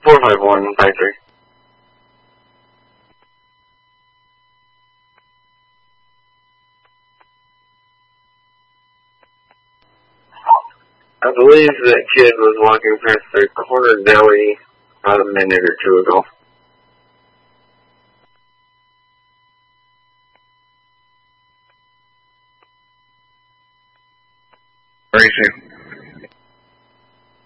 45153. I believe that kid was walking past the corner deli about a minute or two ago. Where is he?